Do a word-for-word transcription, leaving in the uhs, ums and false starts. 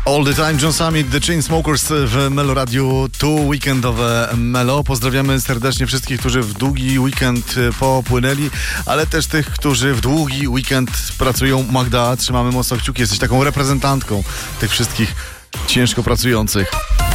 All the Time, John Summit, The Chainsmokers w Melo Radiu, tu weekendowe Melo. Pozdrawiamy serdecznie wszystkich, którzy w długi weekend popłynęli, ale też tych, którzy w długi weekend pracują. Magda, trzymamy mocno kciuki, jesteś taką reprezentantką tych wszystkich ciężko pracujących.